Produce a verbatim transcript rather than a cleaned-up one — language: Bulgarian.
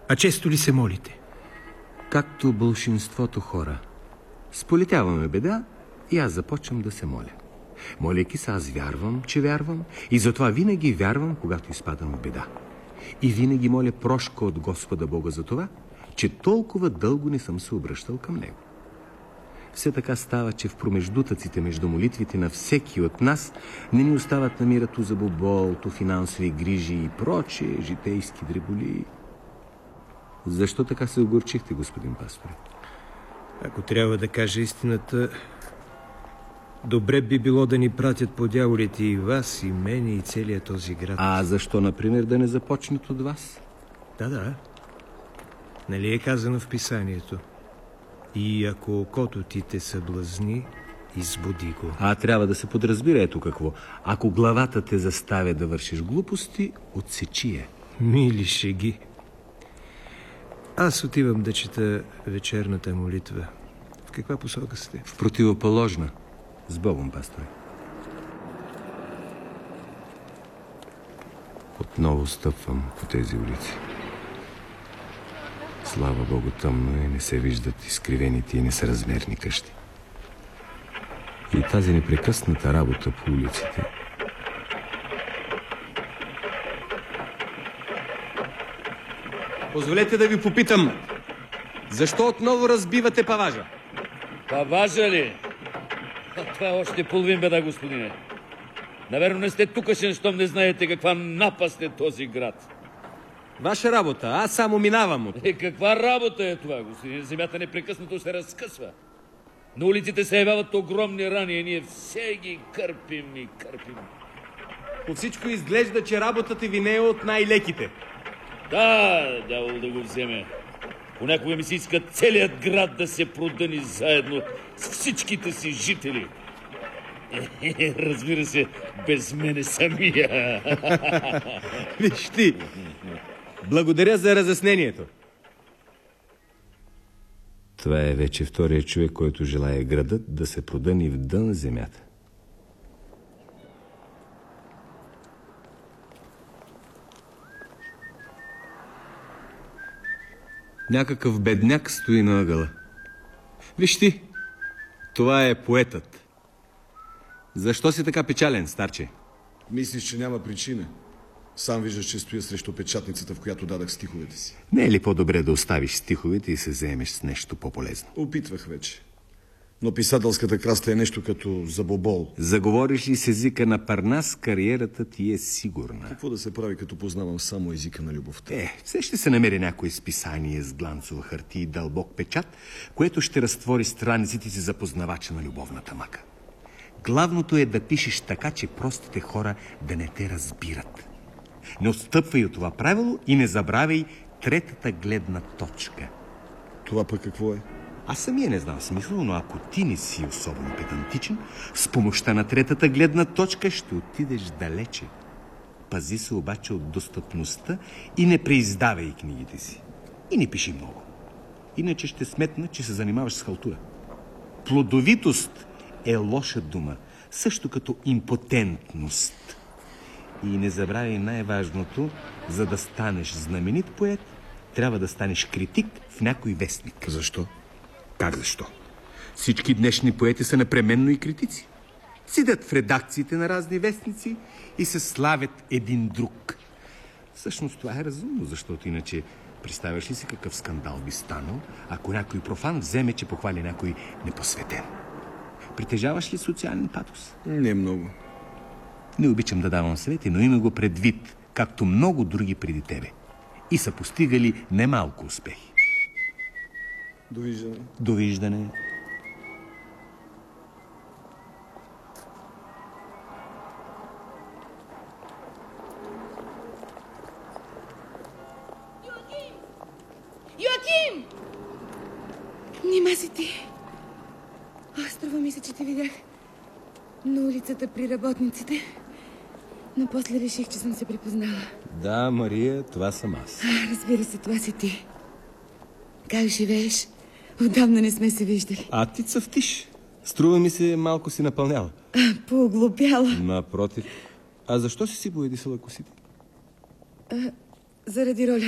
А често ли се молите? Както бълшинството хора. Сполетяваме беда и аз започвам да се моля. Моляки се, аз вярвам, че вярвам, и затова винаги вярвам, когато изпадам в беда. И винаги моля прошка от Господа Бога за това, че толкова дълго не съм се обръщал към Него. Все така става, че в промеждутъците между молитвите на всеки от нас не ни остават намира ту забобол, ту финансови грижи и прочие житейски дреболи. Защо така се огорчихте, господин пасторе? Ако трябва да кажа истината, добре би било да ни пратят по дяволите и вас, и мене, и целият този град. А защо, например, да не започнат от вас? Да, да. Нали е казано в писанието? И ако окото ти те съблазни, избуди го. А трябва да се подразбира ето какво. Ако главата те заставя да вършиш глупости, отсечи я. Мили шеги. Аз отивам да чета вечерната молитва. В каква посока сте? В противоположна. С Богом, пасторе. Отново стъпвам по тези улици. Слава Богу, тъмно е, не се виждат изкривените и несъразмерни къщи. И тази непрекъсната работа по улиците. Позволете да ви попитам, защо отново разбивате паважа? Паважа ли? А това е още половин беда, господине. Наверно не сте тукашен, щом не знаете каква напаст е този град. Ваша работа, аз само минавам от... Е, каква работа е това, господин? Земята непрекъснато се разкъсва. На улиците се явяват огромни рани и ние все ги кърпим и кърпим. По всичко изглежда, че работата ви не е от най-леките. Да, дявол да го вземе. Понякога ми се иска целият град да се продъни заедно с всичките си жители. Е, разбира се, без мене самия. Виж ти, благодаря за разяснението. Това е вече втория човек, който желая градът да се продъни в дън земята. Някакъв бедняк стои на ъгъла. Виж ти, това е поетът. Защо си така печален, старче? Мислиш, че няма причина? Сам виждаш, че стоя срещу печатницата, в която дадах стиховете си. Не е ли по-добре да оставиш стиховете и се заемеш с нещо по-полезно? Опитвах вече. Но писателската краста е нещо като забобол. Заговориш ли с езика на Парнас, кариерата ти е сигурна. Какво да се прави, като познавам само езика на любовта? Е, все ще се намери някое списание с гланцова хартия и дълбок печат, което ще разтвори страниците си за познавача на любовната мака. Главното е да пишеш така, че простите хора да не те разбират. Не отстъпвай от това правило и не забравяй третата гледна точка. Това пък какво е? Аз самия не знам смисъл, но ако ти не си особено педантичен, с помощта на третата гледна точка ще отидеш далече. Пази се обаче от достъпността и не преиздавай книгите си. И не пиши много. Иначе ще сметна, че се занимаваш с халтура. Плодовитост е лоша дума, също като импотентност. И не забравяй най-важното, за да станеш знаменит поет, трябва да станеш критик в някой вестник. Защо? Как защо? Всички днешни поети са непременно и критици. Седят в редакциите на разни вестници и се славят един друг. Всъщност това е разумно, защото иначе представяш ли си какъв скандал би станал, ако някой профан вземе, че похвали някой непосветен? Притежаваш ли социален патос? Не много. Не обичам да давам съвети, но има го предвид, както много други преди тебе. И са постигали немалко успехи. Довиждане. Довиждане. Йоаким! Йоаким! Нима си ти? Ах, струва ми се, че те видях на улицата при работниците. Но после реших, че съм се припознала. Да, Мария, това съм аз. А, разбира се, това си ти. Как живееш? Отдавна не сме се виждали. А ти цъфтиш. Струва ми се, малко си напълняла. Пооглупяла. Напротив. А защо си си поедисала косите? А, заради роля.